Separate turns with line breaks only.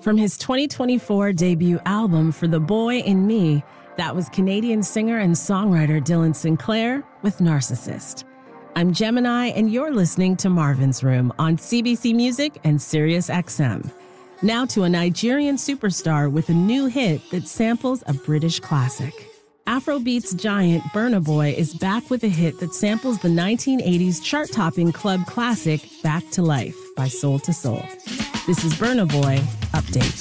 From his 2024 debut album For the Boy in Me, that was Canadian singer and songwriter Dylan Sinclair with Narcissist. I'm Gemini, and you're listening to Marvin's Room on CBC Music and Sirius XM. Now to a Nigerian superstar with a new hit that samples a British classic. Afrobeats giant Burna Boy is back with a hit that samples the 1980s chart-topping club classic Back to Life by Soul II Soul. This is Burna Boy Update.